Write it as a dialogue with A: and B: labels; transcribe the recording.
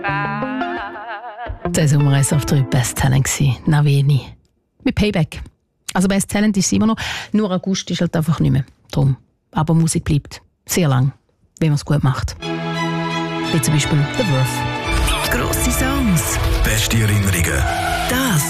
A: Der Sommer ist auf 3 Best Talent gewesen. Naveni. Mit Payback. Also Best Talent ist immer noch. Nur August ist halt einfach nicht mehr. Drum. Aber Musik bleibt. Sehr lang. Wenn man es gut macht. Wie zum Beispiel The Worth.
B: Grosse Songs.
C: Beste Erinnerungen.
B: Das